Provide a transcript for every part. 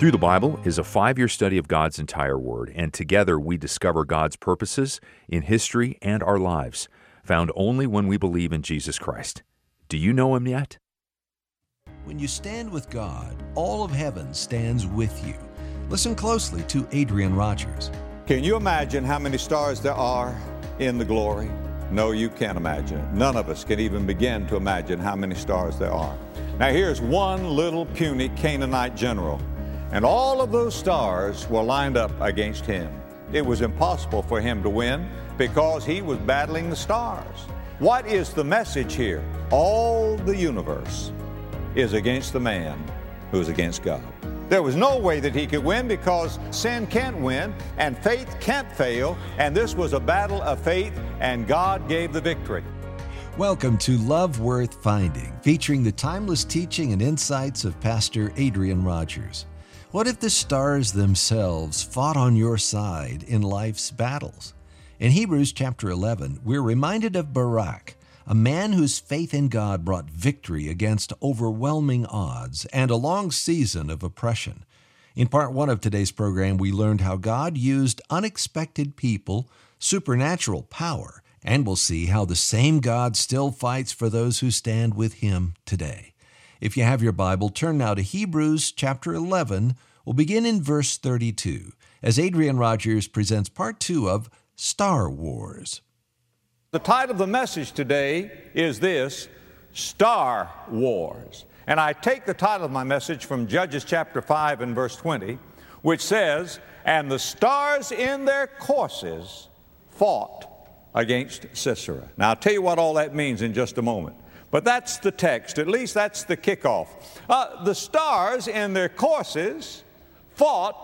Through the Bible is a 5-year study of God's entire Word, and together we discover God's purposes in history and our lives, found only when we believe in Jesus Christ. Do you know Him yet? When you stand with God, all of heaven stands with you. Listen closely to Adrian Rogers. Can you imagine how many stars there are in the glory? No, you can't imagine it. None of us can even begin to imagine how many stars there are. Now here's one little puny Canaanite general, and all of those stars were lined up against him. It was impossible for him to win because he was battling the stars. What is the message here? All the universe is against the man who is against God. There was no way that he could win because sin can't win and faith can't fail, and this was a battle of faith, and God gave the victory. Welcome to Love Worth Finding, featuring the timeless teaching and insights of Pastor Adrian Rogers. What if the stars themselves fought on your side in life's battles? In Hebrews chapter 11, we're reminded of Barak, a man whose faith in God brought victory against overwhelming odds and a long season of oppression. In part 1 of today's program, we learned how God used unexpected people, supernatural power, and we'll see how the same God still fights for those who stand with Him today. If you have your Bible, turn now to Hebrews chapter 11. We'll begin in verse 32, as Adrian Rogers presents part 2 of Star Wars. The title of the message today is this, Star Wars. And I take the title of my message from Judges chapter 5 and verse 20, which says, "And the stars in their courses fought against Sisera." Now, I'll tell you what all that means in just a moment. But that's the text. At least that's the kickoff. The stars in their courses fought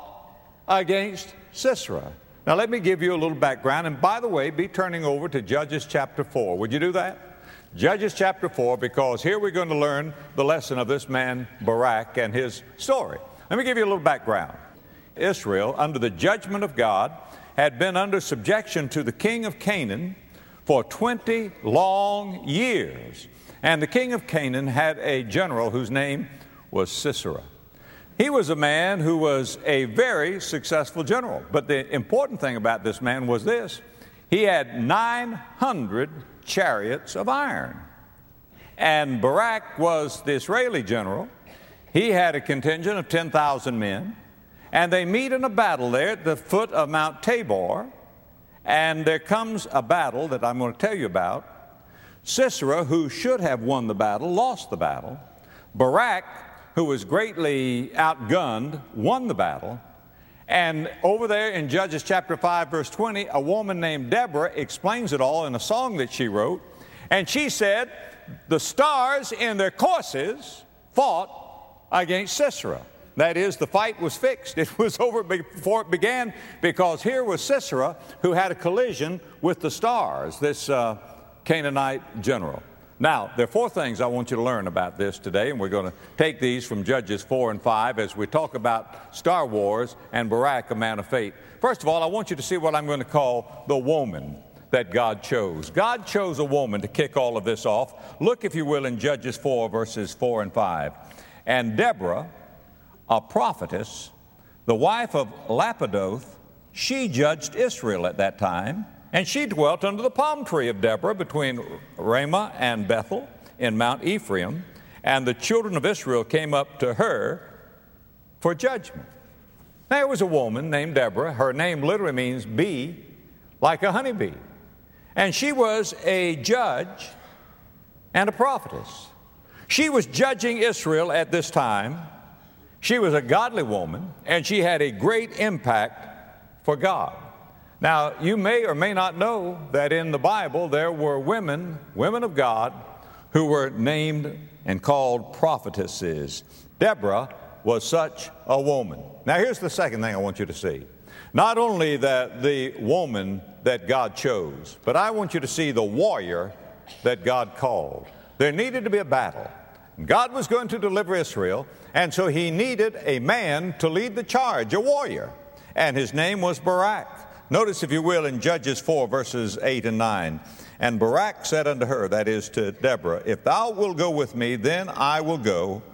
against Sisera. Now, let me give you a little background. And by the way, be turning over to Judges chapter 4. Would you do that? Judges chapter 4, because here we're going to learn the lesson of this man, Barak, and his story. Let me give you a little background. Israel, under the judgment of God, had been under subjection to the king of Canaan for 20 long years. And the king of Canaan had a general whose name was Sisera. He was a man who was a very successful general. But the important thing about this man was this: he had 900 chariots of iron. And Barak was the Israeli general. He had a contingent of 10,000 men. And they meet in a battle there at the foot of Mount Tabor. And there comes a battle that I'm going to tell you about. Sisera, who should have won the battle, lost the battle. Barak, who was greatly outgunned, won the battle. And over there in Judges chapter 5, verse 20, a woman named Deborah explains it all in a song that she wrote. And she said, the stars in their courses fought against Sisera. That is, the fight was fixed. It was over before it began, because here was Sisera who had a collision with the stars, this Canaanite general. Now, there are 4 things I want you to learn about this today, and we're going to take these from Judges 4 and 5 as we talk about Star Wars and Barak, a man of faith. First of all, I want you to see what I'm going to call the woman that God chose. God chose a woman to kick all of this off. Look, if you will, in Judges 4, verses 4 and 5. "And Deborah, a prophetess, the wife of Lapidoth, she judged Israel at that time. And she dwelt under the palm tree of Deborah between Ramah and Bethel in Mount Ephraim. And the children of Israel came up to her for judgment." There was a woman named Deborah. Her name literally means bee, like a honeybee. And she was a judge and a prophetess. She was judging Israel at this time. She was a godly woman, and she had a great impact for God. Now, you may or may not know that in the Bible there were women of God, who were named and called prophetesses. Deborah was such a woman. Now, here's the second thing I want you to see. Not only the woman that God chose, but I want you to see the warrior that God called. There needed to be a battle. God was going to deliver Israel, and so He needed a man to lead the charge, a warrior. And his name was Barak. Notice, if you will, in Judges 4, verses 8 and 9. "And Barak said unto her," that is to Deborah, "If thou wilt go with me, then I will go.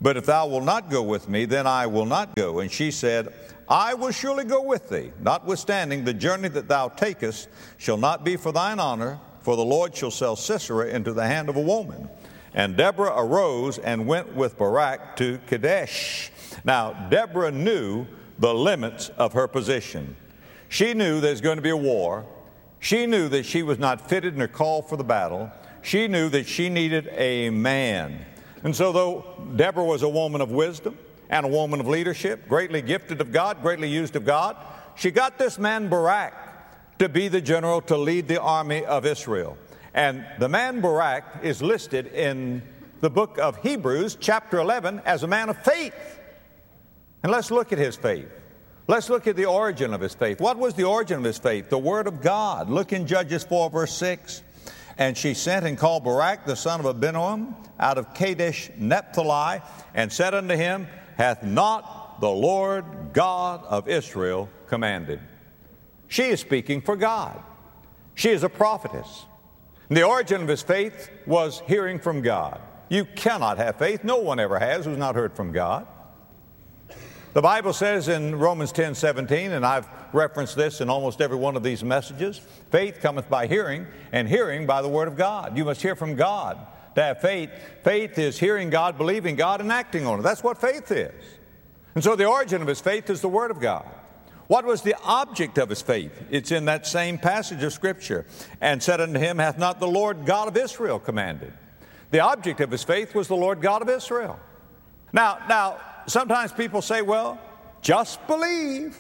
But if thou wilt not go with me, then I will not go. And she said, I will surely go with thee, notwithstanding the journey that thou takest shall not be for thine honor, for the Lord shall sell Sisera into the hand of a woman. And Deborah arose and went with Barak to Kadesh. Now, Deborah knew the limits of her position. She knew there's going to be a war. She knew that she was not fitted nor called for the battle. She knew that she needed a man. And so though Deborah was a woman of wisdom and a woman of leadership, greatly gifted of God, greatly used of God, she got this man Barak to be the general to lead the army of Israel. And the man Barak is listed in the book of Hebrews, chapter 11, as a man of faith. And let's look at his faith. Let's look at the origin of his faith. What was the origin of his faith? The Word of God. Look in Judges 4, verse 6. And she sent and called Barak, the son of Abinoam, out of Kadesh Naphtali, and said unto him, Hath not the Lord God of Israel commanded? She is speaking for God. She is a prophetess. And the origin of his faith was hearing from God. You cannot have faith. No one ever has who's not heard from God. The Bible says in Romans 10:17, and I've referenced this in almost every one of these messages, faith cometh by hearing, and hearing by the Word of God. You must hear from God to have faith. Faith is hearing God, believing God, and acting on it. That's what faith is. And so the origin of his faith is the Word of God. What was the object of his faith? It's in that same passage of Scripture. And said unto him, Hath not the Lord God of Israel commanded? The object of his faith was the Lord God of Israel. Now, sometimes people say, well, just believe.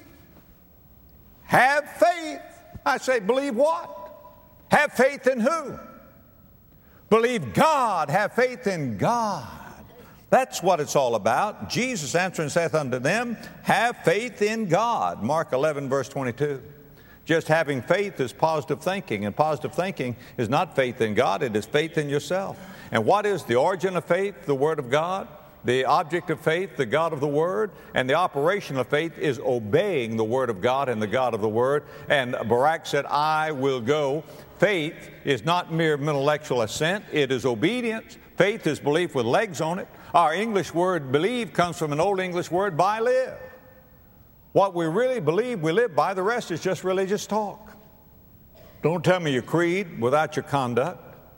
Have faith. I say, believe what? Have faith in who? Believe God. Have faith in God. That's what it's all about. Jesus answering saith unto them, Have faith in God. Mark 11, verse 22. Just having faith is positive thinking, and positive thinking is not faith in God, it is faith in yourself. And what is the origin of faith? The Word of God. The object of faith, the God of the Word, and the operation of faith is obeying the Word of God and the God of the Word. And Barak said, I will go. Faith is not mere intellectual assent, it is obedience. Faith is belief with legs on it. Our English word believe comes from an old English word, by live. What we really believe, we live by. The rest is just religious talk. Don't tell me your creed without your conduct.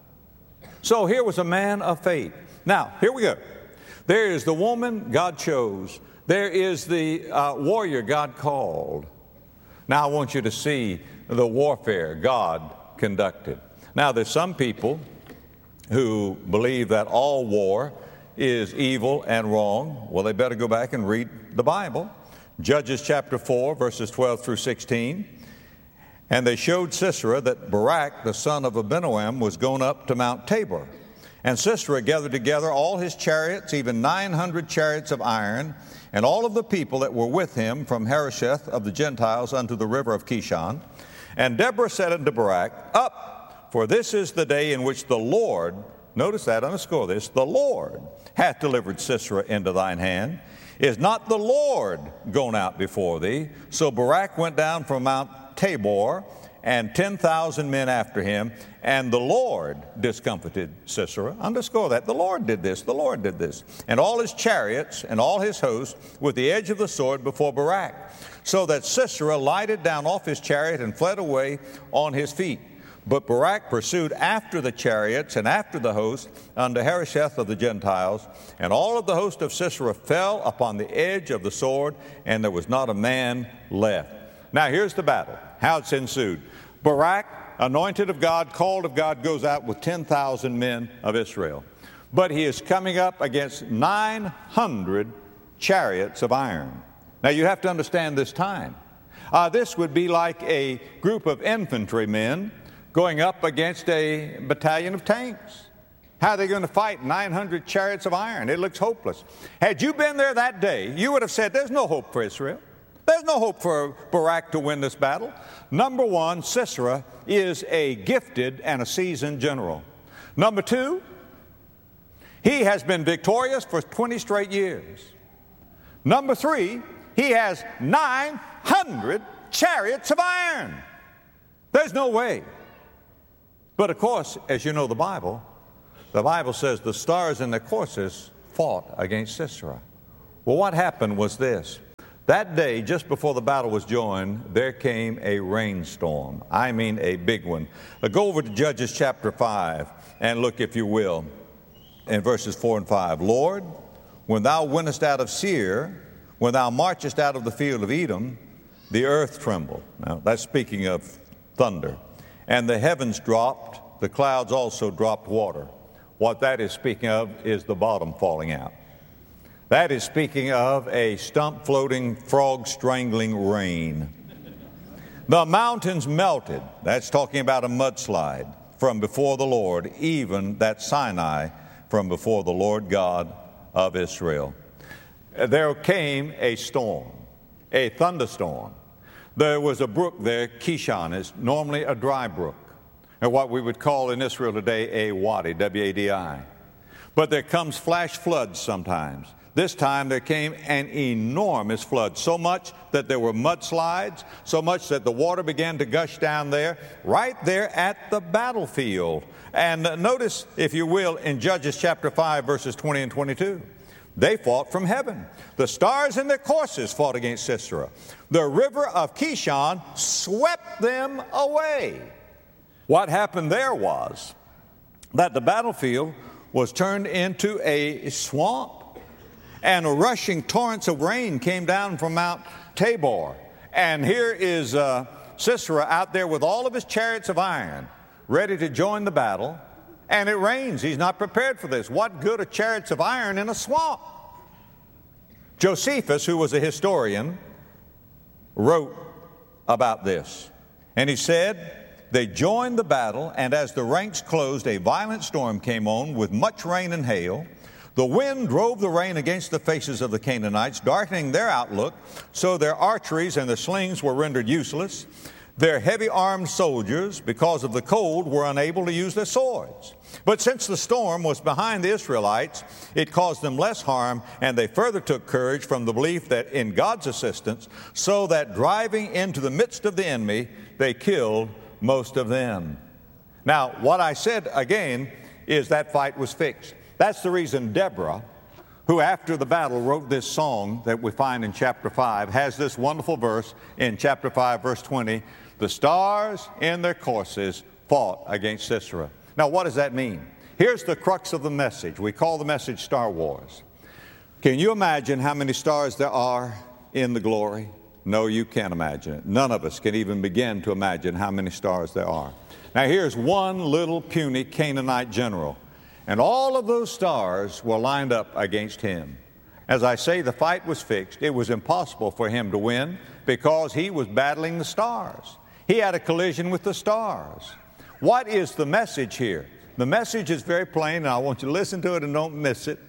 So here was a man of faith. Now, here we go. There is the woman God chose. There is the warrior God called. Now I want you to see the warfare God conducted. Now there's some people who believe that all war is evil and wrong. Well, they better go back and read the Bible. Judges chapter 4, verses 12 through 16. And they showed Sisera that Barak, the son of Abinoam, was gone up to Mount Tabor. And Sisera gathered together all his chariots, even 900 chariots of iron, and all of the people that were with him from Harosheth of the Gentiles unto the river of Kishon. And Deborah said unto Barak, Up, for this is the day in which the Lord, notice that, underscore this, the Lord hath delivered Sisera into thine hand. Is not the Lord gone out before thee? So Barak went down from Mount Tabor, and 10,000 men after him, and the Lord discomfited Sisera. Underscore that. The Lord did this. The Lord did this. And all his chariots and all his host with the edge of the sword before Barak, so that Sisera lighted down off his chariot and fled away on his feet. But Barak pursued after the chariots and after the host unto Harosheth of the Gentiles, and all of the host of Sisera fell upon the edge of the sword, and there was not a man left. Now here's the battle, how it's ensued. Barak, anointed of God, called of God, goes out with 10,000 men of Israel. But he is coming up against 900 chariots of iron. Now you have to understand this time. This would be like a group of infantrymen going up against a battalion of tanks. How are they going to fight 900 chariots of iron? It looks hopeless. Had you been there that day, you would have said, there's no hope for Israel. There's no hope for Barak to win this battle. Number one, Sisera is a gifted and a seasoned general. Number two, he has been victorious for 20 straight years. Number three, he has 900 chariots of iron. There's no way. But of course, as you know the Bible says the stars in their courses fought against Sisera. Well, what happened was this. That day, just before the battle was joined, there came a rainstorm. I mean a big one. Go over to Judges chapter 5 and look, if you will, in verses 4 and 5. Lord, when thou wentest out of Seir, when thou marchest out of the field of Edom, the earth trembled. Now, that's speaking of thunder. And the heavens dropped, the clouds also dropped water. What that is speaking of is the bottom falling out. That is speaking of a stump floating, frog strangling rain. The mountains melted. That's talking about a mudslide from before the Lord, even that Sinai from before the Lord God of Israel. There came a storm, a thunderstorm. There was a brook there, Kishon, is normally a dry brook, or what we would call in Israel today a wadi, W-A-D-I. But there comes flash floods sometimes. This time there came an enormous flood, so much that there were mudslides, so much that the water began to gush down there, right there at the battlefield. And notice, if you will, in Judges chapter 5, verses 20 and 22. They fought from heaven. The stars in their courses fought against Sisera. The river of Kishon swept them away. What happened there was that the battlefield was turned into a swamp, and rushing torrents of rain came down from Mount Tabor. And here is Sisera out there with all of his chariots of iron, ready to join the battle, and it rains. He's not prepared for this. What good are chariots of iron in a swamp? Josephus, who was a historian, wrote about this. And he said, they joined the battle, and as the ranks closed, a violent storm came on with much rain and hail. The wind drove the rain against the faces of the Canaanites, darkening their outlook, so their archeries and their slings were rendered useless. Their heavy-armed soldiers, because of the cold, were unable to use their swords. But since the storm was behind the Israelites, it caused them less harm, and they further took courage from the belief that in God's assistance, so that driving into the midst of the enemy, they killed most of them. Now, what I said again is that fight was fixed. That's the reason Deborah, who after the battle wrote this song that we find in chapter 5, has this wonderful verse in chapter 5, verse 20, the stars in their courses fought against Sisera. Now, what does that mean? Here's the crux of the message. We call the message Star Wars. Can you imagine how many stars there are in the glory? No, you can't imagine it. None of us can even begin to imagine how many stars there are. Now, here's one little puny Canaanite general, and all of those stars were lined up against him. As I say, the fight was fixed. It was impossible for him to win because he was battling the stars. He had a collision with the stars. What is the message here? The message is very plain, and I want you to listen to it and don't miss it.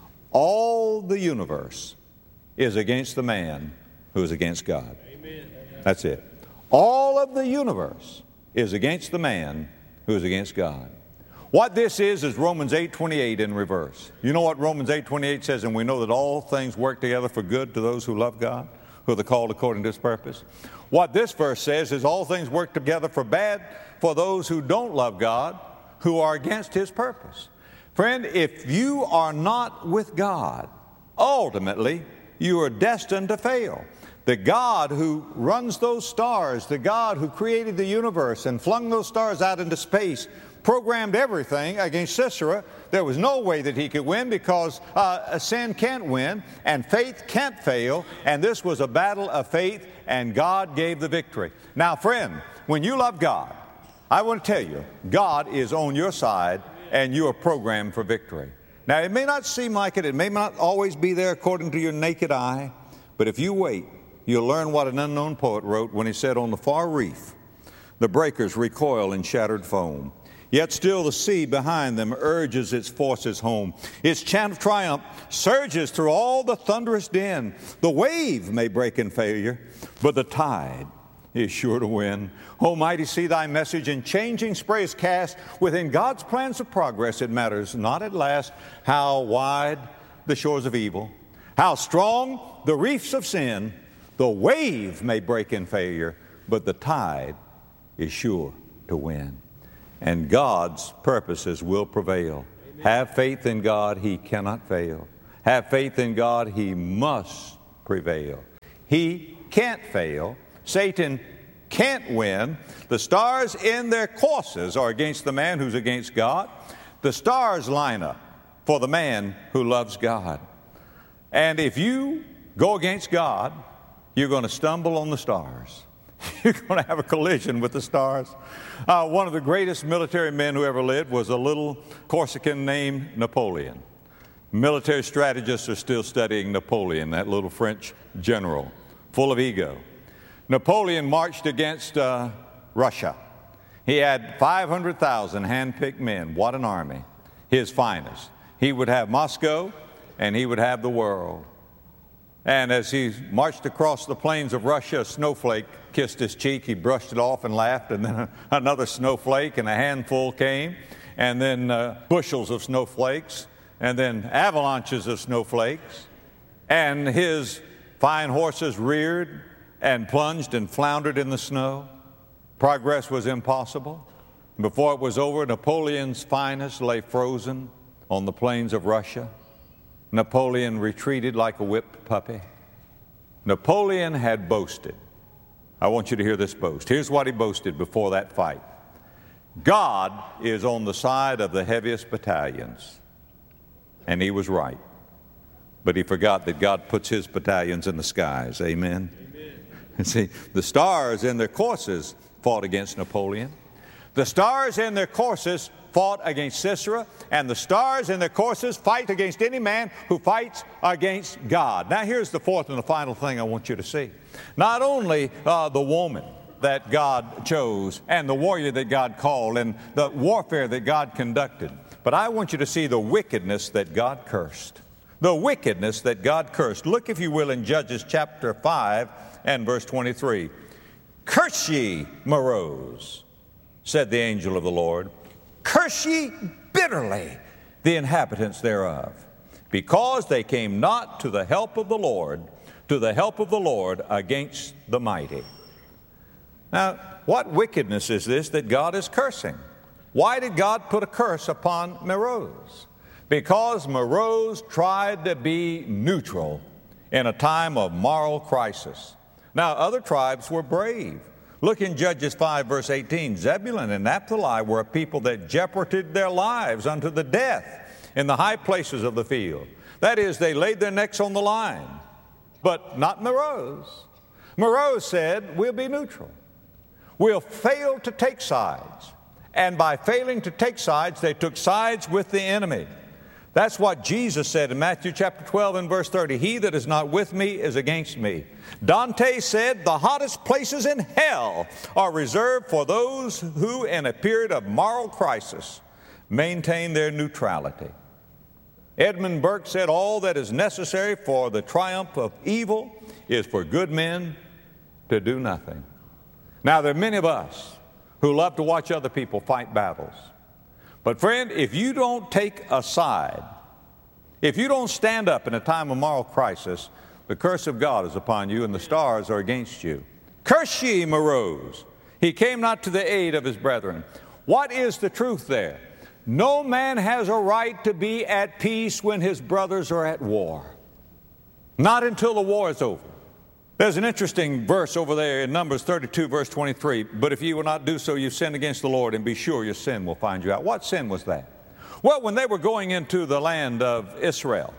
All the universe is against the man who is against God. Amen. That's it. All of the universe is against the man who is against God. What this is Romans 8:28 in reverse. You know what Romans 8:28 says? And we know that all things work together for good to those who love God, who are the called according to His purpose. What this verse says is all things work together for bad for those who don't love God, who are against His purpose. Friend, if you are not with God, ultimately you are destined to fail. The God who runs those stars, the God who created the universe and flung those stars out into space, programmed everything against Sisera. There was no way that he could win because sin can't win and faith can't fail, and this was a battle of faith, and God gave the victory. Now, friend, when you love God, I want to tell you, God is on your side and you are programmed for victory. Now, it may not seem like it, it may not always be there according to your naked eye, but if you wait, you'll learn what an unknown poet wrote when he said, on the far reef, the breakers recoil in shattered foam. Yet still the sea behind them urges its forces home. Its chant of triumph surges through all the thunderous din. The wave may break in failure, but the tide is sure to win. O mighty sea, thy message in changing spray is cast. Within God's plans of progress it matters not at last how wide the shores of evil, how strong the reefs of sin. The wave may break in failure, but the tide is sure to win. And God's purposes will prevail. Have faith in God, He cannot fail. Have faith in God, He must prevail. He can't fail. Satan can't win. The stars in their courses are against the man who's against God. The stars line up for the man who loves God. And if you go against God, you're going to stumble on the stars. You're going to have a collision with the stars. One of the greatest military men who ever lived was a little Corsican named Napoleon. Military strategists are still studying Napoleon, that little French general, full of ego. Napoleon marched against Russia. He had 500,000 hand-picked men. What an army, his finest. He would have Moscow, and he would have the world. And as he marched across the plains of Russia, a snowflake kissed his cheek. He brushed it off and laughed, and then another snowflake, and a handful came, and then bushels of snowflakes, and then avalanches of snowflakes. And his fine horses reared and plunged and floundered in the snow. Progress was impossible. Before it was over, Napoleon's finest lay frozen on the plains of Russia. Napoleon retreated like a whipped puppy. Napoleon had boasted. I want you to hear this boast. Here's what he boasted before that fight. God is on the side of the heaviest battalions. And he was right. But he forgot that God puts His battalions in the skies. Amen? Amen. And see, the stars in their courses fought against Napoleon. The stars in their courses fought against Sisera, and the stars in their courses fight against any man who fights against God. Now here's the fourth and the final thing I want you to see. Not only the woman that God chose and the warrior that God called and the warfare that God conducted, but I want you to see the wickedness that God cursed. The wickedness that God cursed. Look, if you will, in Judges chapter 5 and verse 23. Curse ye, Meroz, said the angel of the Lord. Curse ye bitterly the inhabitants thereof, because they came not to the help of the Lord, against the mighty. Now, what wickedness is this that God is cursing? Why did God put a curse upon Meroz? Because Meroz tried to be neutral in a time of moral crisis. Now, other tribes were brave. Look in Judges 5, verse 18. Zebulun and Naphtali were a people that jeoparded their lives unto the death in the high places of the field. That is, they laid their necks on the line. But not Meroz. Meroz said, we'll be neutral. We'll fail to take sides. And by failing to take sides, they took sides with the enemy. That's what Jesus said in Matthew chapter 12 and verse 30. He that is not with me is against me. Dante said the hottest places in hell are reserved for those who, in a period of moral crisis, maintain their neutrality. Edmund Burke said all that is necessary for the triumph of evil is for good men to do nothing. Now, there are many of us who love to watch other people fight battles. But friend, if you don't take a side, if you don't stand up in a time of moral crisis, the curse of God is upon you and the stars are against you. Curse ye, Meroz. He came not to the aid of his brethren. What is the truth there? No man has a right to be at peace when his brothers are at war. Not until the war is over. There's an interesting verse over there in Numbers 32, verse 23. But if you will not do so, you sin against the Lord, and be sure your sin will find you out. What sin was that? Well, when they were going into the land of Israel,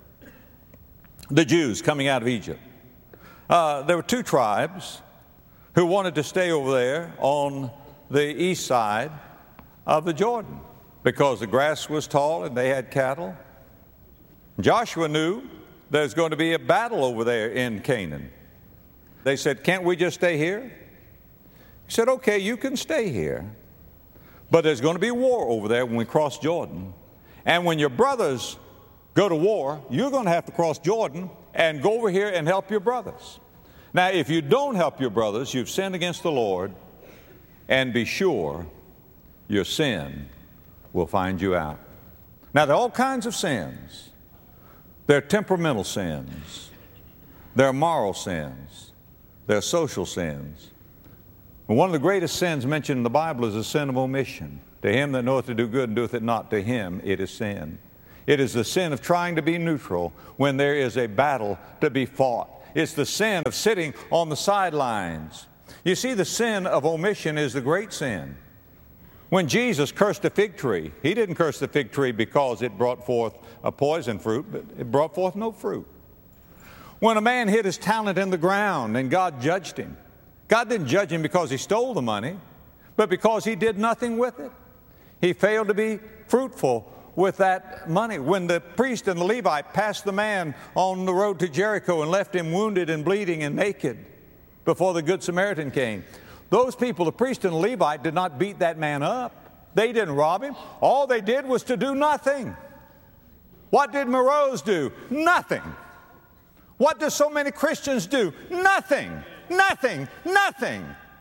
the Jews coming out of Egypt, there were two tribes who wanted to stay over there on the east side of the Jordan because the grass was tall and they had cattle. Joshua knew there's going to be a battle over there in Canaan. They said, can't we just stay here? He said, okay, you can stay here, but there's going to be war over there when we cross Jordan. And when your brothers go to war, you're going to have to cross Jordan and go over here and help your brothers. Now, if you don't help your brothers, you've sinned against the Lord, and be sure your sin will find you out. Now, there are all kinds of sins. There are temperamental sins. There are moral sins. There are social sins. And one of the greatest sins mentioned in the Bible is the sin of omission. To him that knoweth to do good and doeth it not, to him it is sin. It is the sin of trying to be neutral when there is a battle to be fought. It's the sin of sitting on the sidelines. You see, the sin of omission is the great sin. When Jesus cursed the fig tree, he didn't curse the fig tree because it brought forth a poison fruit, but it brought forth no fruit. When a man hid his talent in the ground and God judged him, God didn't judge him because he stole the money, but because he did nothing with it. He failed to be fruitful with that money. When the priest and the Levite passed the man on the road to Jericho and left him wounded and bleeding and naked before the Good Samaritan came, those people, the priest and the Levite, did not beat that man up. They didn't rob him. All they did was to do nothing. What did Morose do? Nothing. What do so many Christians do? Nothing. Nothing. Nothing.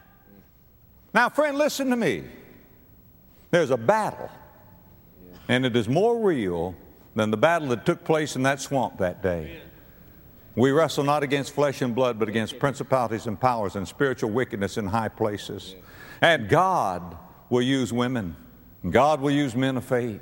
Now, friend, listen to me. There's a battle, and it is more real than the battle that took place in that swamp that day. We wrestle not against flesh and blood, but against principalities and powers and spiritual wickedness in high places. And God will use women. God will use men of faith.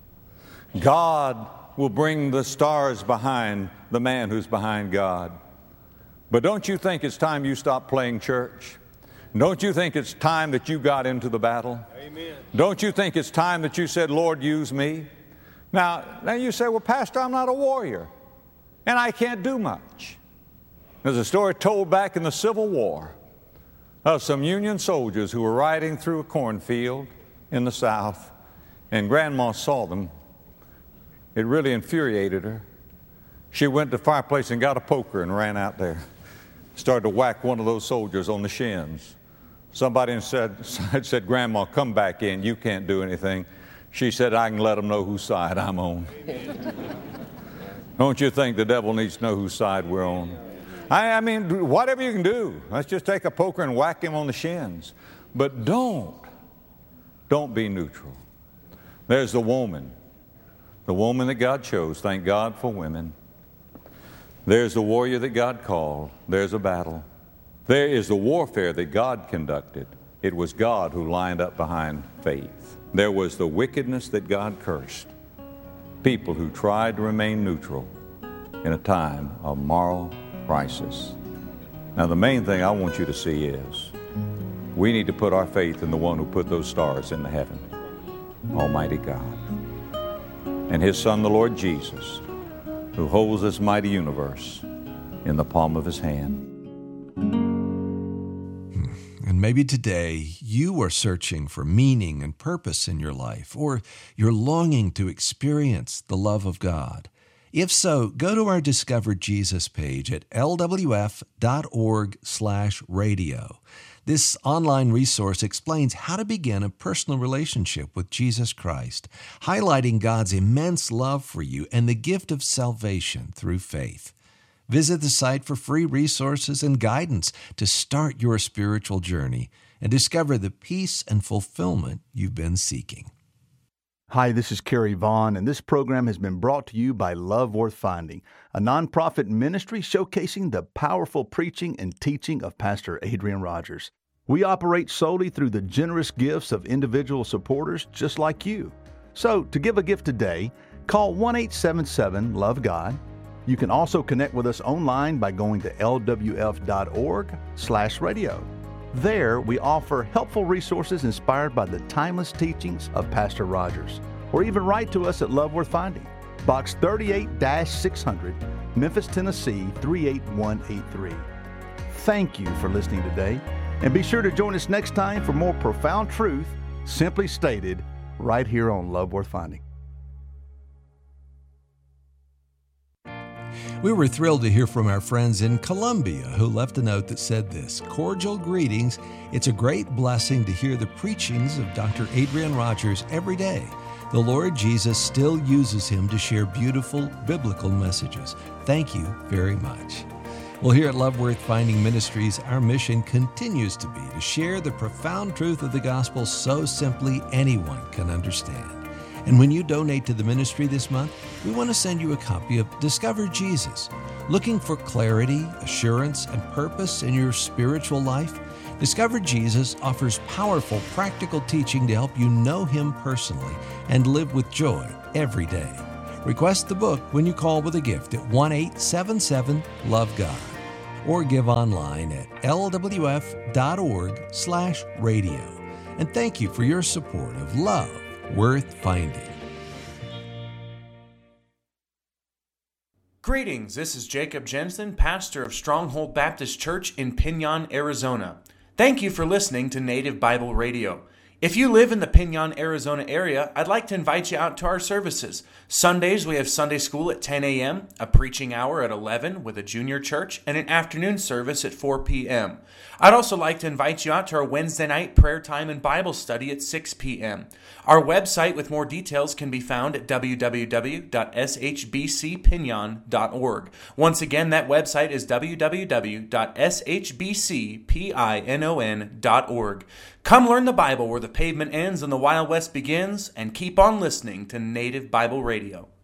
God will bring the stars behind the man who's behind God. But don't you think it's time you stop playing church? Don't you think it's time that you got into the battle? Amen. Don't you think it's time that you said, Lord, use me? Now you say, well, Pastor, I'm not a warrior, and I can't do much. There's a story told back in the Civil War of some Union soldiers who were riding through a cornfield in the South, and Grandma saw them. It really infuriated her. She went to the fireplace and got a poker and ran out there. Started to whack one of those soldiers on the shins. Somebody said, Grandma, come back in. You can't do anything. She said, I can let them know whose side I'm on. Don't you think the devil needs to know whose side we're on? I mean, whatever you can do. Let's just take a poker and whack him on the shins. But don't be neutral. There's the woman that God chose. Thank God for women. There's the warrior that God called. There's a battle. There is the warfare that God conducted. It was God who lined up behind faith. There was the wickedness that God cursed. People who tried to remain neutral in a time of moral crisis. Now, the main thing I want you to see is we need to put our faith in the one who put those stars into heaven, Almighty God, and His Son, the Lord Jesus, who holds this mighty universe in the palm of His hand. And maybe today you are searching for meaning and purpose in your life, or you're longing to experience the love of God. If so, go to our Discover Jesus page at lwf.org/radio. This online resource explains how to begin a personal relationship with Jesus Christ, highlighting God's immense love for you and the gift of salvation through faith. Visit the site for free resources and guidance to start your spiritual journey and discover the peace and fulfillment you've been seeking. Hi, this is Kerry Vaughn, and this program has been brought to you by Love Worth Finding, a nonprofit ministry showcasing the powerful preaching and teaching of Pastor Adrian Rogers. We operate solely through the generous gifts of individual supporters just like you. So, to give a gift today, call 1-877-LOVE-GOD. You can also connect with us online by going to lwf.org/radio. There, we offer helpful resources inspired by the timeless teachings of Pastor Rogers. Or even write to us at Love Worth Finding, Box 38-600, Memphis, Tennessee 38183. Thank you for listening today, and be sure to join us next time for more profound truth, simply stated, right here on Love Worth Finding. We were thrilled to hear from our friends in Colombia who left a note that said this: cordial greetings. It's a great blessing to hear the preachings of Dr. Adrian Rogers every day. The Lord Jesus still uses him to share beautiful biblical messages. Thank you very much. Well, here at Love Worth Finding Ministries, our mission continues to be to share the profound truth of the gospel so simply anyone can understand. And when you donate to the ministry this month, we want to send you a copy of Discover Jesus. Looking for clarity, assurance, and purpose in your spiritual life? Discover Jesus offers powerful, practical teaching to help you know Him personally and live with joy every day. Request the book when you call with a gift at 1-877-LOVE-GOD or give online at lwf.org/radio. And thank you for your support of Love Worth Finding. Greetings, this is Jacob Jensen, pastor of Stronghold Baptist Church in Pinon, Arizona. Thank you for listening to Native Bible Radio. If you live in the Pinon, Arizona area, I'd like to invite you out to our services. Sundays, we have Sunday school at 10 a.m., a preaching hour at 11 with a junior church, and an afternoon service at 4 p.m. I'd also like to invite you out to our Wednesday night prayer time and Bible study at 6 p.m. Our website with more details can be found at www.shbcpinon.org. Once again, that website is www.shbcpinon.org. Come learn the Bible where the pavement ends and the Wild West begins, and keep on listening to Native Bible Radio.